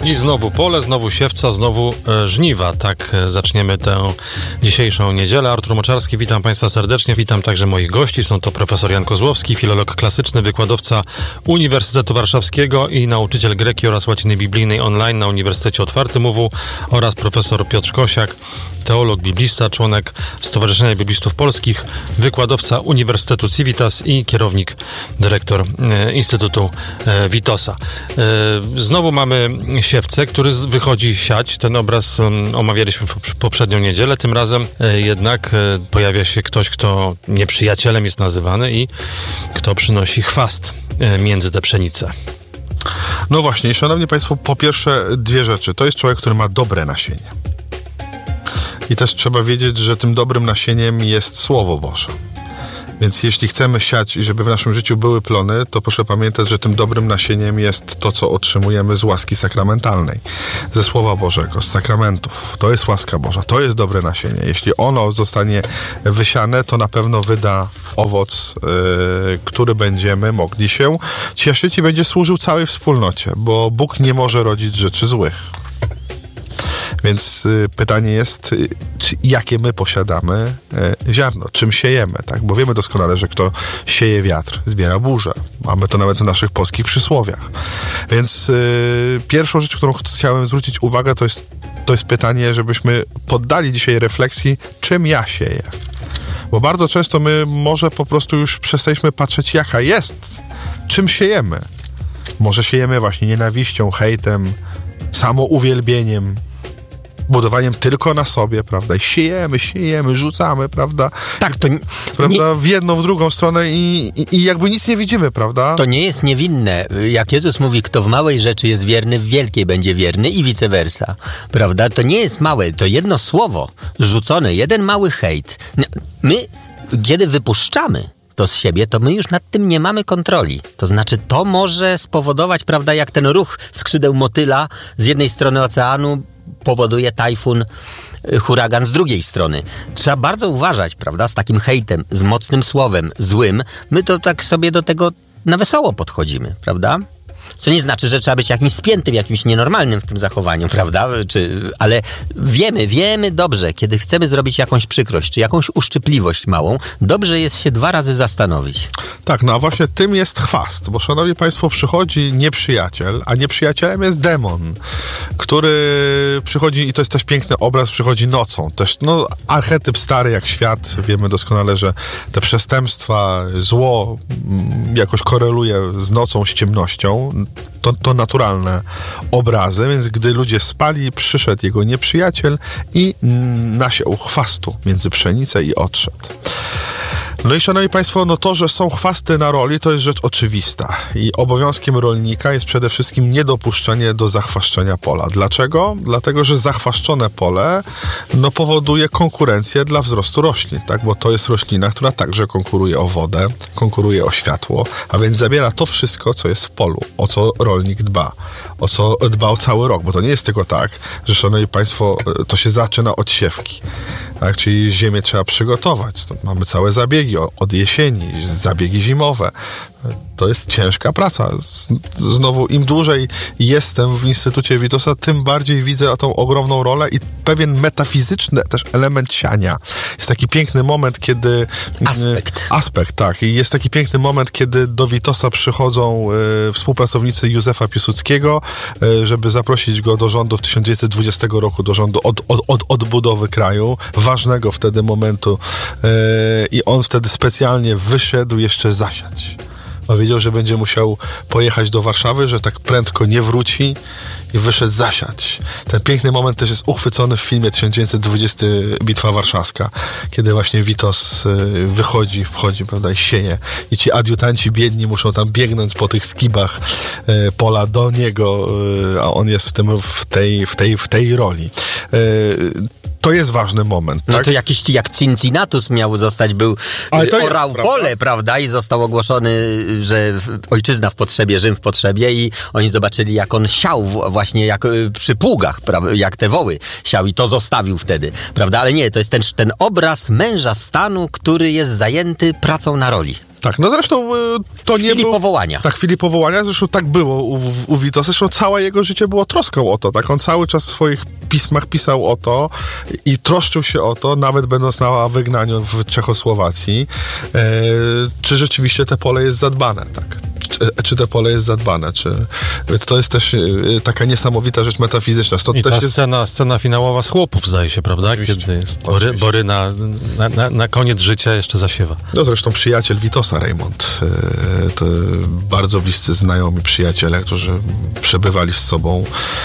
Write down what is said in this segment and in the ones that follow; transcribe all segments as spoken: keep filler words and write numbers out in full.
I znowu pole, znowu siewca, znowu e, żniwa. Tak e, zaczniemy tę dzisiejszą niedzielę. Artur Moczarski, witam Państwa serdecznie. Witam także moich gości. Są to profesor Jan Kozłowski, filolog klasyczny, wykładowca Uniwersytetu Warszawskiego i nauczyciel greki oraz łaciny biblijnej online na Uniwersytecie Otwartym U W oraz profesor Piotr Kosiak, teolog, biblista, członek Stowarzyszenia Biblistów Polskich, wykładowca Uniwersytetu Civitas i kierownik, dyrektor e, Instytutu e, Witosa. E, znowu mamy siewcę, który wychodzi siać. Ten obraz um, omawialiśmy w poprzednią niedzielę. Tym razem e, jednak e, pojawia się ktoś, kto nieprzyjacielem jest nazywany i kto przynosi chwast e, między te pszenice. No właśnie, szanowni Państwo, po pierwsze dwie rzeczy. To jest człowiek, który ma dobre nasienie. I też trzeba wiedzieć, że tym dobrym nasieniem jest Słowo Boże. Więc jeśli chcemy siać i żeby w naszym życiu były plony, to proszę pamiętać, że tym dobrym nasieniem jest to, co otrzymujemy z łaski sakramentalnej, ze Słowa Bożego, z sakramentów. To jest łaska Boża, to jest dobre nasienie. Jeśli ono zostanie wysiane, to na pewno wyda owoc, yy, który będziemy mogli się cieszyć i będzie służył całej wspólnocie, bo Bóg nie może rodzić rzeczy złych. Więc y, pytanie jest, y, czy, jakie my posiadamy y, ziarno, czym siejemy, tak? Bo wiemy doskonale, że kto sieje wiatr, zbiera burzę. Mamy to nawet w naszych polskich przysłowiach. Więc y, pierwszą rzecz, którą chciałem zwrócić uwagę, to jest, to jest pytanie, żebyśmy poddali dzisiaj refleksji, czym ja sieję. Bo bardzo często my może po prostu już przestaliśmy patrzeć, jaka jest, czym siejemy. Może siejemy właśnie nienawiścią, hejtem, samouwielbieniem, budowaniem tylko na sobie, prawda? I siejemy, siejemy, rzucamy, prawda? Tak, to prawda? Nie... W jedną, w drugą stronę i, i, i jakby nic nie widzimy, prawda? To nie jest niewinne. Jak Jezus mówi, kto w małej rzeczy jest wierny, w wielkiej będzie wierny i vice versa, prawda? To nie jest małe, to jedno słowo rzucone, jeden mały hejt. My, kiedy wypuszczamy to z siebie, to my już nad tym nie mamy kontroli. To znaczy, to może spowodować, prawda, jak ten ruch skrzydeł motyla z jednej strony oceanu powoduje tajfun, huragan z drugiej strony. Trzeba bardzo uważać, prawda, z takim hejtem, z mocnym słowem, złym. My to tak sobie do tego na wesoło podchodzimy, prawda? Co nie znaczy, że trzeba być jakimś spiętym, jakimś nienormalnym w tym zachowaniu, prawda? Czy, ale wiemy, wiemy dobrze, kiedy chcemy zrobić jakąś przykrość, czy jakąś uszczypliwość małą, dobrze jest się dwa razy zastanowić. Tak, no a właśnie tym jest chwast, bo szanowni Państwo, przychodzi nieprzyjaciel, a nieprzyjacielem jest demon, który przychodzi, i to jest też piękny obraz, przychodzi nocą. Też, no, archetyp stary jak świat, wiemy doskonale, że te przestępstwa, zło jakoś koreluje z nocą, z ciemnością. To, to naturalne obrazy, więc gdy ludzie spali, przyszedł jego nieprzyjaciel i nasiał chwastu między pszenicę i odszedł. No i szanowni Państwo, no to, że są chwasty na roli, to jest rzecz oczywista. I obowiązkiem rolnika jest przede wszystkim niedopuszczenie do zachwaszczenia pola. Dlaczego? Dlatego, że zachwaszczone pole no, powoduje konkurencję dla wzrostu roślin, tak? Bo to jest roślina, która także konkuruje o wodę, konkuruje o światło, a więc zabiera to wszystko, co jest w polu, o co rolnik dba, o co dbał cały rok, bo to nie jest tylko tak, że szanowni Państwo, to się zaczyna od siewki, tak? Czyli ziemię trzeba przygotować. To mamy całe zabiegi od jesieni, zabiegi zimowe. To jest ciężka praca. Znowu, im dłużej jestem w Instytucie Witosa, tym bardziej widzę tą ogromną rolę i pewien metafizyczny też element siania. Jest taki piękny moment, kiedy... Aspekt. Aspekt, tak. I jest taki piękny moment, kiedy do Witosa przychodzą y, współpracownicy Józefa Piłsudskiego, y, żeby zaprosić go do rządu w tysiąc dziewięćset dwudziestego roku, do rządu od, od, od odbudowy kraju, ważnego wtedy momentu. Y, I on wtedy specjalnie wyszedł jeszcze zasiać. Bo wiedział, że będzie musiał pojechać do Warszawy, że tak prędko nie wróci i wyszedł zasiać. Ten piękny moment też jest uchwycony w filmie tysiąc dziewięćset dwudziesty Bitwa Warszawska, kiedy właśnie Witos wychodzi, wchodzi, prawda, i sieje. I ci adiutanci biedni muszą tam biegnąć po tych skibach pola do niego, a on jest w tym, w tej, w tej, w tej roli. To jest ważny moment, tak? No to jakiś jak Cincinnatus miał zostać, był orał jest, pole, prawda? prawda? I został ogłoszony, że ojczyzna w potrzebie, Rzym w potrzebie i oni zobaczyli, jak on siał właśnie jak przy pługach, jak te woły siał i to zostawił wtedy, prawda? Ale nie, to jest ten, ten obraz męża stanu, który jest zajęty pracą na roli. Tak, no zresztą to w nie chwili był... powołania. Tak, w chwili powołania, zresztą tak było u, u Witosa, zresztą całe jego życie było troską o to, tak, on cały czas w swoich pismach pisał o to i troszczył się o to, nawet będąc na wygnaniu w Czechosłowacji, e, czy rzeczywiście te pole jest zadbane, tak. Czy, czy te pole jest zadbane, czy... To jest też taka niesamowita rzecz metafizyczna. Stąd I też ta jest... scena, scena finałowa z Chłopów, zdaje się, prawda? Oczywiście. Kiedy jest Bory, Boryna na, na, na koniec życia jeszcze zasiewa. No zresztą przyjaciel Witosa, Reymont. To bardzo bliscy znajomi przyjaciele, którzy przebywali z sobą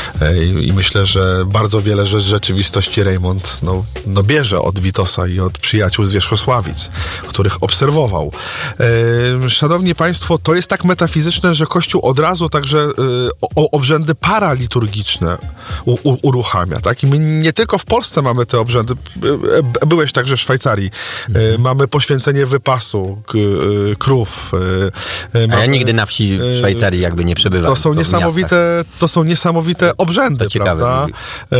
i myślę, że bardzo wiele rzeczy rzeczywistości Reymont no, no bierze od Witosa i od przyjaciół z Wierzchosławic, których obserwował. Szanowni Państwo, to jest tak metafizyczne, że Kościół od razu także y, o, obrzędy paraliturgiczne u, u, uruchamia, tak? I my nie tylko w Polsce mamy te obrzędy, y, byłeś także w Szwajcarii, y, mamy poświęcenie wypasu k, y, krów. Y, A mamy, ja nigdy na wsi w Szwajcarii jakby nie przebywałem. To są to niesamowite, to są niesamowite obrzędy, to ciekawe, prawda?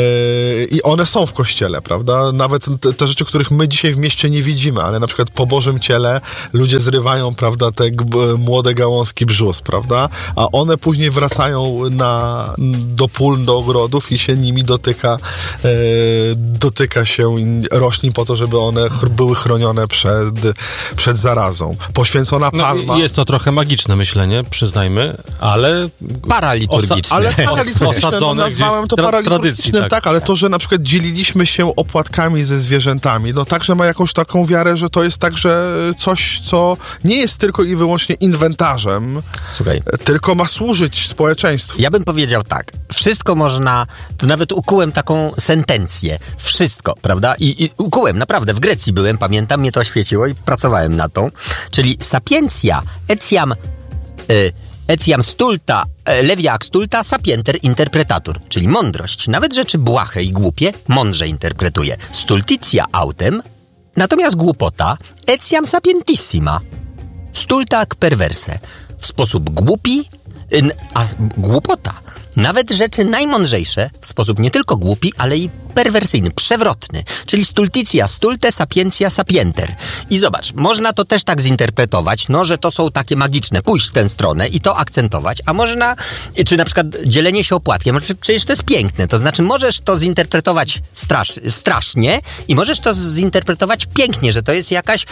Y, I one są w Kościele, prawda? Nawet te, te rzeczy, których my dzisiaj w mieście nie widzimy, ale na przykład po Bożym Ciele ludzie zrywają, prawda, te g, młode gałązki brzus, prawda? A one później wracają na, do pól, do ogrodów i się nimi dotyka e, dotyka się roślin po to, żeby one ch- były chronione przed, przed zarazą. Poświęcona palma... No, jest to trochę magiczne myślenie, przyznajmy, ale... Paraliturgiczne. Ale paraliturgiczne, Osadzone no, nazwałem to tra- paraliturgicznym, tradycji, tak. tak, ale to, że na przykład dzieliliśmy się opłatkami ze zwierzętami, no także ma jakąś taką wiarę, że to jest także coś, co nie jest tylko i wyłącznie inwentarzem, Słuchaj, tylko ma służyć społeczeństwu. ja bym powiedział tak, wszystko można, to nawet ukułem taką sentencję, wszystko, prawda? I, i ukułem, naprawdę, w Grecji byłem, pamiętam, mnie to oświeciło i pracowałem na tą, czyli sapientia, etiam, y, etiam stulta, y, leviac stulta, sapienter interpretatur, czyli mądrość, nawet rzeczy błahe i głupie, mądrze interpretuje. Stultitia autem, natomiast głupota, etiam sapientissima, stulta ac perverse, w sposób głupi, a głupota. Nawet rzeczy najmądrzejsze w sposób nie tylko głupi, ale i perwersyjny, przewrotny. Czyli stultitia stulte, sapientia sapienter. I zobacz, można to też tak zinterpretować, no, że to są takie magiczne, pójść w tę stronę i to akcentować, a można, czy na przykład dzielenie się opłatkiem, przecież to jest piękne, to znaczy możesz to zinterpretować strasz, strasznie i możesz to zinterpretować pięknie, że to jest jakaś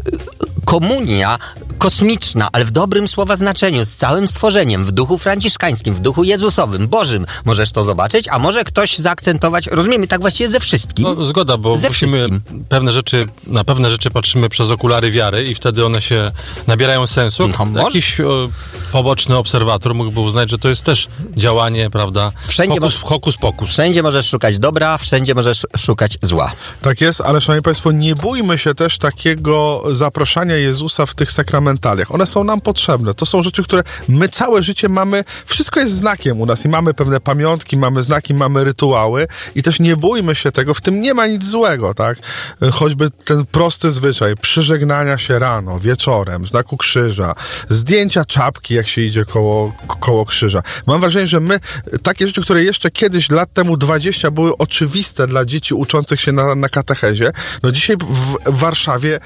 komunia kosmiczna, ale w dobrym słowa znaczeniu, z całym stworzeniem, w duchu franciszkańskim, w duchu jezusowym, bożym. Możesz to zobaczyć, a może ktoś zaakcentować, rozumiemy, tak właściwie ze wszystkim. No, zgoda, bo Ze musimy pewne rzeczy, na pewne rzeczy patrzymy przez okulary wiary i wtedy one się nabierają sensu. No, może. Jakiś o, poboczny obserwator mógłby uznać, że to jest też działanie, prawda, Wszędzie hokus, mo- hokus pokus. Wszędzie możesz szukać dobra, wszędzie możesz szukać zła. Tak jest, ale szanowni Państwo, nie bójmy się też takiego zapraszania Jezusa w tych sakramentaliach. One są nam potrzebne. To są rzeczy, które my całe życie mamy, wszystko jest znakiem u nas i mamy pewne pamiątki, mamy znaki, mamy rytuały i też nie bójmy się tego, w tym nie ma nic złego, tak? Choćby ten prosty zwyczaj przyżegnania się rano, wieczorem, znaku krzyża, zdjęcia czapki, jak się idzie koło, koło krzyża. Mam wrażenie, że my, takie rzeczy, które jeszcze kiedyś, lat temu dwadzieścia, były oczywiste dla dzieci uczących się na, na katechezie, no dzisiaj w, w Warszawie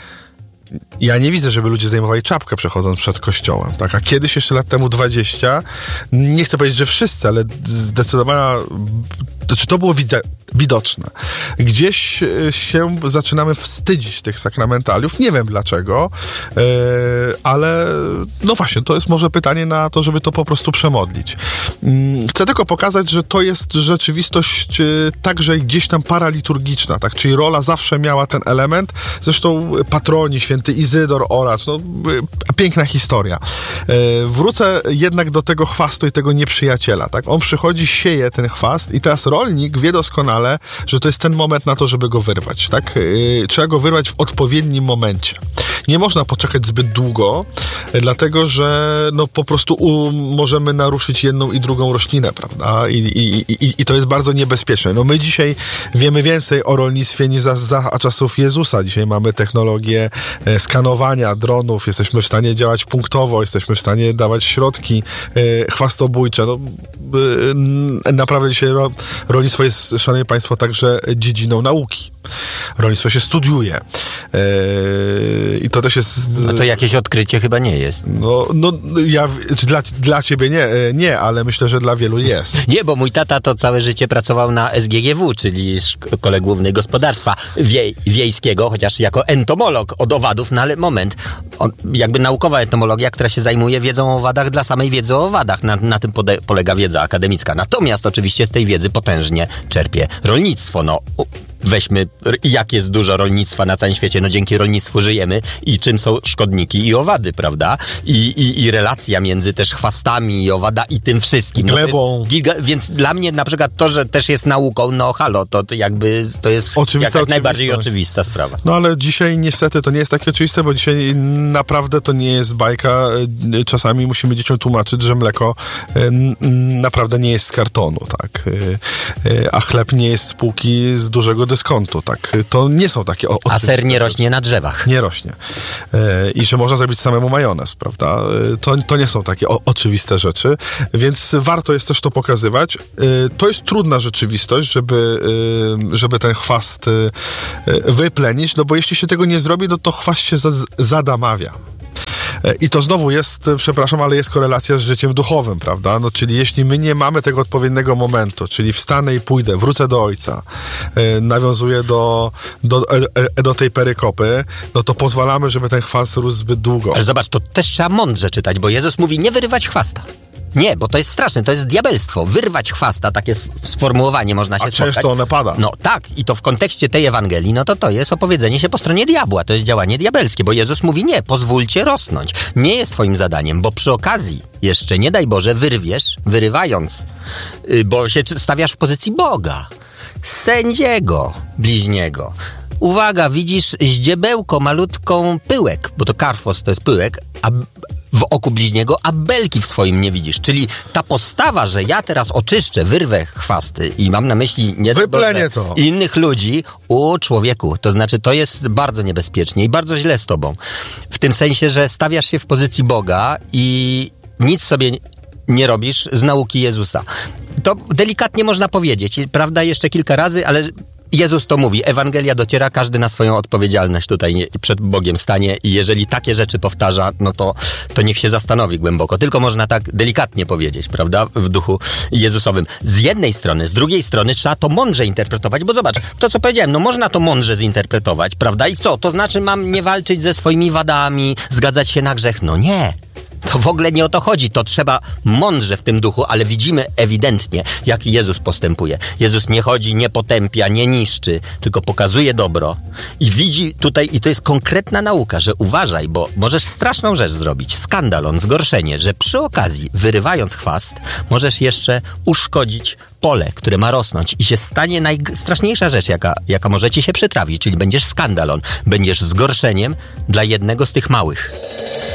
ja nie widzę, żeby ludzie zdejmowali czapkę przechodząc przed kościołem, tak? A kiedyś, jeszcze lat temu dwadzieścia, nie chcę powiedzieć, że wszyscy, ale zdecydowana, czy to było widać, widoczne. Gdzieś się zaczynamy wstydzić tych sakramentaliów. Nie wiem dlaczego, yy, ale no właśnie, to jest może pytanie na to, żeby to po prostu przemodlić. Yy, chcę tylko pokazać, że to jest rzeczywistość yy, także gdzieś tam paraliturgiczna, tak? Czyli rola zawsze miała ten element. Zresztą patroni, święty Izydor, Oracz, no, yy, piękna historia. Yy, wrócę jednak do tego chwastu i tego nieprzyjaciela, tak? On przychodzi, sieje ten chwast i teraz rolnik wie doskonale, że to jest ten moment na to, żeby go wyrwać, tak? Yy, trzeba go wyrwać w odpowiednim momencie. Nie można poczekać zbyt długo, dlatego, że no po prostu u, możemy naruszyć jedną i drugą roślinę, prawda? I, i, i, i to jest bardzo niebezpieczne. No my dzisiaj wiemy więcej o rolnictwie niż za, za czasów Jezusa. Dzisiaj mamy technologię e, skanowania dronów, jesteśmy w stanie działać punktowo, jesteśmy w stanie dawać środki e, chwastobójcze. No, e, naprawdę dzisiaj ro, rolnictwo jest, szanowni Państwo, także dziedziną nauki. Rolnictwo się studiuje. Yy, I to też jest... No to jakieś odkrycie chyba nie jest. No, no ja, czy dla, dla ciebie nie, nie, ale myślę, że dla wielu jest. Nie, bo mój tata to całe życie pracował na S G G W, czyli Szkole Głównej Gospodarstwa Wiej, Wiejskiego, chociaż jako entomolog od owadów, no ale moment, on, jakby naukowa entomologia, która się zajmuje wiedzą o owadach dla samej wiedzy o owadach. Na, na tym pode, polega wiedza akademicka. Natomiast oczywiście z tej wiedzy potężnie czerpie rolnictwo. No, weźmy, jak jest dużo rolnictwa na całym świecie, no dzięki rolnictwu żyjemy i czym są szkodniki i owady, prawda? I, i, i relacja między też chwastami i owada i tym wszystkim. No glebą. Giga, więc dla mnie na przykład to, że też jest nauką, no halo, to, to jakby to jest oczywista jakaś najbardziej oczywista sprawa. No ale dzisiaj niestety to nie jest takie oczywiste, bo dzisiaj naprawdę to nie jest bajka. Czasami musimy dzieciom tłumaczyć, że mleko naprawdę nie jest z kartonu, tak? A chleb nie jest z półki z dużego dyskontu, tak? To nie są takie o, A ser nie rośnie na drzewach. Nie rośnie. I że można zrobić samemu majonez, prawda? To, to nie są takie o, oczywiste rzeczy, więc warto jest też to pokazywać. To jest trudna rzeczywistość, żeby, żeby ten chwast wyplenić, no bo jeśli się tego nie zrobi, no to chwast się zadamawia. I to znowu jest, przepraszam, ale jest korelacja z życiem duchowym, prawda? No, czyli jeśli my nie mamy tego odpowiedniego momentu, czyli wstanę i pójdę, wrócę do Ojca, yy, nawiązuję do, do, e, do tej perykopy, no to pozwalamy, żeby ten chwast rósł zbyt długo. Ale zobacz, to też trzeba mądrze czytać, bo Jezus mówi nie wyrywać chwasta. Nie, bo to jest straszne, to jest diabelstwo. Wyrwać chwasta, takie sformułowanie można się A spotkać. często one pada. No tak, i to w kontekście tej Ewangelii, no to to jest opowiedzenie się po stronie diabła, to jest działanie diabelskie, bo Jezus mówi nie, pozwólcie rosnąć. Nie jest twoim zadaniem, bo przy okazji jeszcze, nie daj Boże, wyrwiesz, wyrywając, bo się stawiasz w pozycji Boga, sędziego bliźniego. Uwaga, widzisz ździebełko, malutką pyłek, bo to karfos to jest pyłek, a w oku bliźniego, a belki w swoim nie widzisz. Czyli ta postawa, że ja teraz oczyszczę, wyrwę chwasty i mam na myśli nie wyplenię to innych ludzi, u człowieku, to znaczy to jest bardzo niebezpiecznie i bardzo źle z tobą. W tym sensie, że stawiasz się w pozycji Boga i nic sobie nie robisz z nauki Jezusa. To delikatnie można powiedzieć, prawda, jeszcze kilka razy, ale Jezus to mówi, Ewangelia dociera, każdy na swoją odpowiedzialność tutaj przed Bogiem stanie i jeżeli takie rzeczy powtarza, no to, to niech się zastanowi głęboko. Tylko można tak delikatnie powiedzieć, prawda, w duchu Jezusowym. Z jednej strony, z drugiej strony trzeba to mądrze interpretować, bo zobacz, to co powiedziałem, no można to mądrze zinterpretować, prawda, i co? To znaczy mam nie walczyć ze swoimi wadami, zgadzać się na grzech? No nie. To w ogóle nie o to chodzi, to trzeba mądrze w tym duchu, ale widzimy ewidentnie, jak Jezus postępuje. Jezus nie chodzi, nie potępia, nie niszczy, tylko pokazuje dobro i widzi tutaj, i to jest konkretna nauka, że uważaj, bo możesz straszną rzecz zrobić, skandalon, zgorszenie, że przy okazji, wyrywając chwast, możesz jeszcze uszkodzić pole, które ma rosnąć i się stanie najstraszniejsza rzecz, jaka, jaka może ci się przytrafić, czyli będziesz skandalon, będziesz zgorszeniem dla jednego z tych małych.